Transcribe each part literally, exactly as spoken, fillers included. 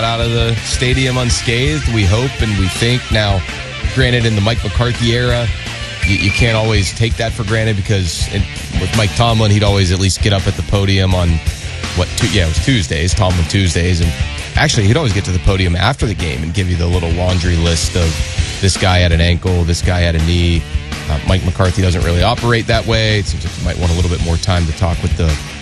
out of the stadium unscathed, we hope and we think. Now, granted, in the Mike McCarthy era, you, you can't always take that for granted because it, with Mike Tomlin, he'd always at least get up at the podium on, what, two, yeah, it was Tuesdays, Tomlin Tuesdays, and actually, he'd always get to the podium after the game and give you the little laundry list of this guy had an ankle, this guy had a knee. Uh, Mike McCarthy doesn't really operate that way. It seems like he might want a little bit more time to talk with the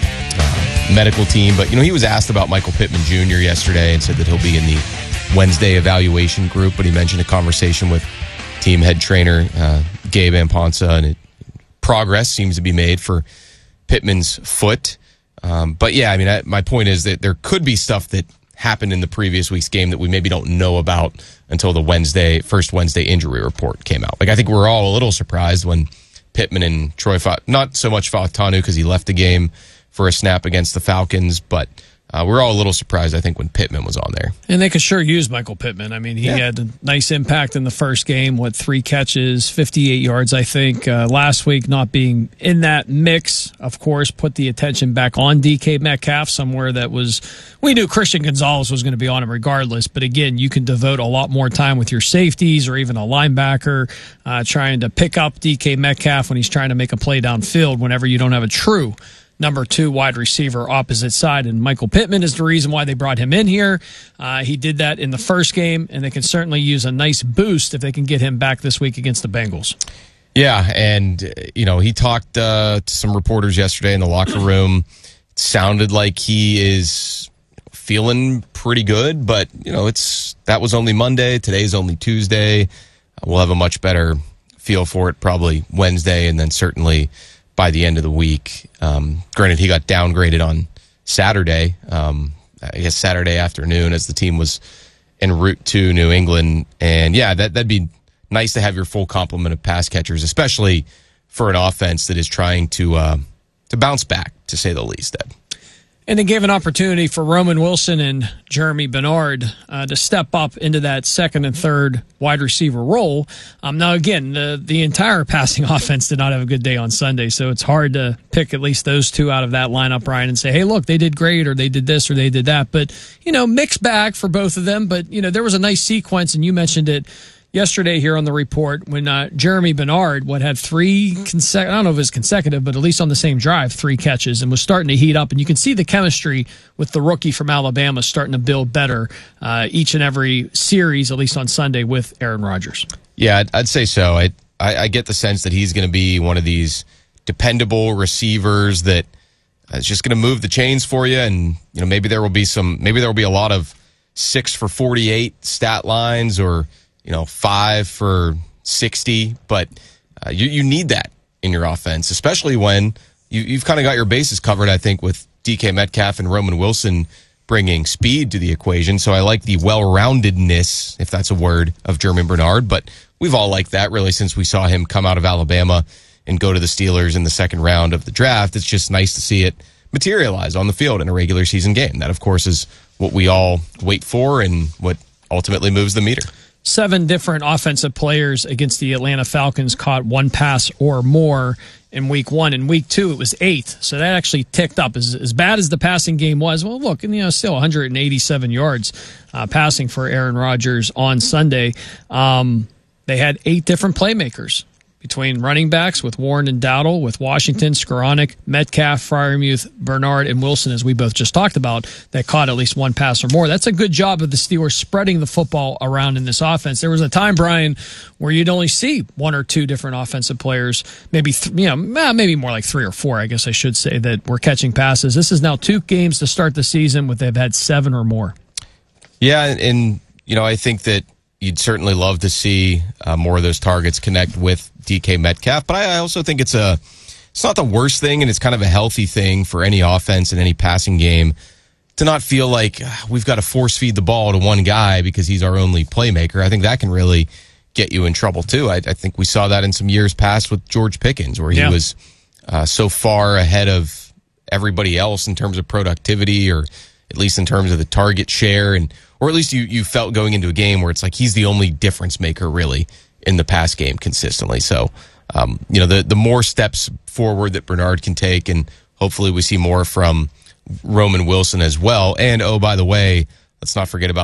uh, medical team. But, you know, he was asked about Michael Pittman Junior yesterday and said that he'll be in the Wednesday evaluation group. But he mentioned a conversation with team head trainer uh, Gabe Amponsa, and it, progress seems to be made for Pittman's foot. Um, but, yeah, I mean, I, my point is that there could be stuff that happened in the previous week's game that we maybe don't know about until the Wednesday, first Wednesday injury report came out. Like, I think we're all a little surprised when Pittman and Troy fought, not so much Fautanu because he left the game for a snap against the Falcons, but uh, we're all a little surprised, I think, when Pittman was on there. And they could sure use Michael Pittman. I mean, he yeah. had a nice impact in the first game, what, three catches, fifty-eight yards, I think. Uh, last week, not being in that mix, of course, put the attention back on D K Metcalf, somewhere that was, we knew Christian Gonzalez was going to be on him regardless, but again, you can devote a lot more time with your safeties or even a linebacker uh, trying to pick up D K Metcalf when he's trying to make a play downfield whenever you don't have a true number two wide receiver opposite side. And Michael Pittman is the reason why they brought him in here. Uh, he did that in the first game, and they can certainly use a nice boost if they can get him back this week against the Bengals. Yeah, and, you know, he talked uh, to some reporters yesterday in the locker room. It sounded like he is feeling pretty good, but, you know, it's that was only Monday. Today's only Tuesday. We'll have a much better feel for it probably Wednesday, and then certainly by the end of the week. Um, granted, he got downgraded on Saturday, um, I guess Saturday afternoon as the team was en route to New England. And, yeah, that, that'd be nice to have your full complement of pass catchers, especially for an offense that is trying to uh, to bounce back, to say the least, Ed. And they gave an opportunity for Roman Wilson and Jeremy Bernard uh, to step up into that second and third wide receiver role. Um, now, again, the, the entire passing offense did not have a good day on Sunday, so it's hard to pick at least those two out of that lineup, Brian, and say, hey, look, they did great, or they did this, or they did that. But, you know, mixed bag for both of them. But, you know, there was a nice sequence, and you mentioned it yesterday here on the report when uh, Jeremy Bernard, what had three consecutive, I don't know if it's consecutive, but at least on the same drive, three catches, and was starting to heat up. And you can see the chemistry with the rookie from Alabama starting to build better uh, each and every series, at least on Sunday, with Aaron Rodgers. Yeah, I'd, I'd say so. I, I, I get the sense that he's going to be one of these dependable receivers that is just going to move the chains for you. And, you know, maybe there will be some, maybe there will be a lot of six for forty-eight stat lines, or, you know, five for sixty, but uh, you, you need that in your offense, especially when you, you've kind of got your bases covered, I think, with D K Metcalf and Roman Wilson bringing speed to the equation. So I like the well-roundedness, if that's a word, of Jeremy Bernard, but we've all liked that really since we saw him come out of Alabama and go to the Steelers in the second round of the draft. It's just nice to see it materialize on the field in a regular season game. That, of course, is what we all wait for and what ultimately moves the meter. Seven different offensive players against the Atlanta Falcons caught one pass or more in week one. In week two, it was eight. So that actually ticked up. As, as bad as the passing game was, well, look, you know, still one hundred eighty-seven yards uh, passing for Aaron Rodgers on Sunday. Um, they had eight different playmakers between running backs with Warren and Dowdle, with Washington, Skoranek, Metcalf, Freiermuth, Bernard, and Wilson, as we both just talked about, that caught at least one pass or more. That's a good job of the Steelers spreading the football around in this offense. There was a time, Brian, where you'd only see one or two different offensive players, maybe th- you know, maybe more like three or four, I guess I should say, that were catching passes. This is now two games to start the season with they've had seven or more. Yeah, and, you know, I think that you'd certainly love to see uh, more of those targets connect with D K Metcalf, but I also think it's a it's not the worst thing, and it's kind of a healthy thing for any offense and any passing game to not feel like uh, we've got to force feed the ball to one guy because he's our only playmaker. I think that can really get you in trouble too. I, I think we saw that in some years past with George Pickens, where he yeah. was uh, so far ahead of everybody else in terms of productivity, or at least in terms of the target share, and or at least you you felt going into a game where it's like he's the only difference maker really in the pass game consistently. So, um, you know, the, the more steps forward that Bernard can take, and hopefully we see more from Roman Wilson as well. And, oh, by the way, let's not forget about